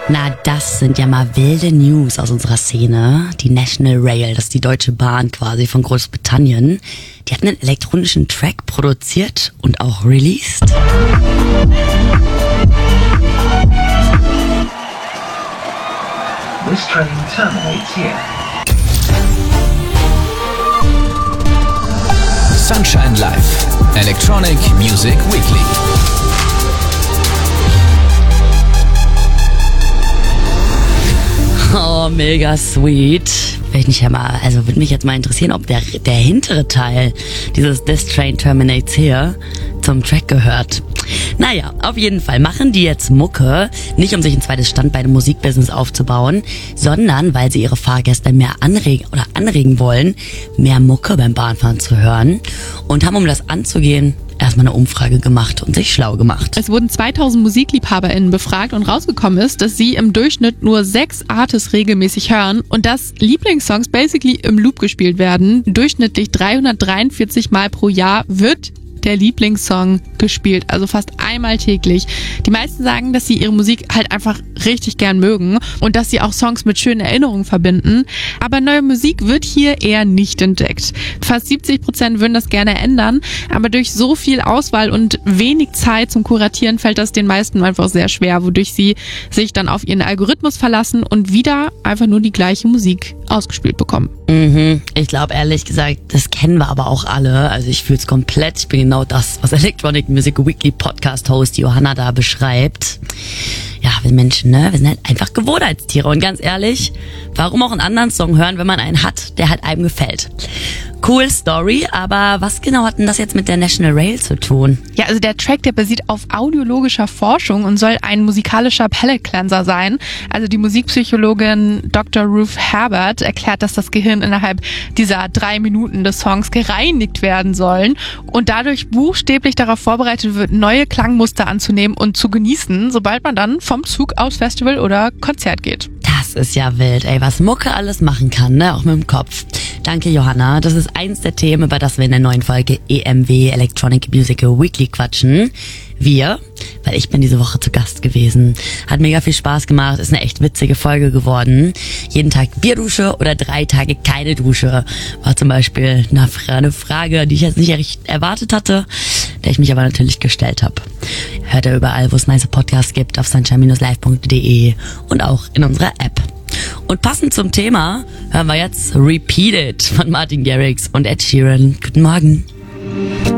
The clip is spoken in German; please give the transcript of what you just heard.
Na, das sind ja mal wilde News aus unserer Szene. Die National Rail, das ist die Deutsche Bahn quasi von Großbritannien. Die hat einen elektronischen Track produziert und auch released. This train terminates here. Sunshine Live, Electronic Music Weekly. Oh, mega sweet. Würde mich jetzt mal interessieren, ob der hintere Teil dieses This Train Terminates Here zum Track gehört. Naja, auf jeden Fall machen die jetzt Mucke, nicht um sich ein zweites Standbein im Musikbusiness aufzubauen, sondern weil sie ihre Fahrgäste mehr anregen wollen, mehr Mucke beim Bahnfahren zu hören und haben, um das anzugehen, erstmal eine Umfrage gemacht und sich schlau gemacht. Es wurden 2000 MusikliebhaberInnen befragt und rausgekommen ist, dass sie im Durchschnitt nur 6 Artists regelmäßig hören und dass Lieblingssongs basically im Loop gespielt werden. Durchschnittlich 343 Mal pro Jahr wird der Lieblingssong gespielt, also fast einmal täglich. Die meisten sagen, dass sie ihre Musik halt einfach richtig gern mögen und dass sie auch Songs mit schönen Erinnerungen verbinden. Aber neue Musik wird hier eher nicht entdeckt. Fast 70% würden das gerne ändern, aber durch so viel Auswahl und wenig Zeit zum Kuratieren fällt das den meisten einfach sehr schwer, wodurch sie sich dann auf ihren Algorithmus verlassen und wieder einfach nur die gleiche Musik ausgespielt bekommen. Ich glaube ehrlich gesagt, das kennen wir aber auch alle. Also ich fühle es komplett. Ich bin genau das, was Electronic Music Weekly Podcast Host Johanna da beschreibt. Ja, wir Menschen, ne? Wir sind halt einfach Gewohnheitstiere. Und ganz ehrlich, warum auch einen anderen Song hören, wenn man einen hat, der halt einem gefällt? Cool Story, aber was genau hat denn das jetzt mit der National Rail zu tun? Ja, also der Track, der basiert auf audiologischer Forschung und soll ein musikalischer Palate Cleanser sein. Also die Musikpsychologin Dr. Ruth Herbert erklärt, dass das Gehirn innerhalb dieser 3 Minuten des Songs gereinigt werden sollen und dadurch buchstäblich darauf vorbereitet wird, neue Klangmuster anzunehmen und zu genießen, sobald man dann vom Zug aus Festival oder Konzert geht. Das ist ja wild, ey, was Mucke alles machen kann, ne? Auch mit dem Kopf. Danke, Johanna. Das ist eins der Themen, über das wir in der neuen Folge EMW Electronic Music Weekly quatschen. Weil ich bin diese Woche zu Gast gewesen. Hat mega viel Spaß gemacht, ist eine echt witzige Folge geworden. Jeden Tag Bierdusche oder 3 Tage keine Dusche. War zum Beispiel eine Frage, die ich jetzt nicht erwartet hatte, der ich mich aber natürlich gestellt habe. Hört ihr überall, wo es nice Podcasts gibt, auf sunshine-live.de und auch in unserer App. Und passend zum Thema hören wir jetzt Repeat It von Martin Garrix und Ed Sheeran. Guten Morgen.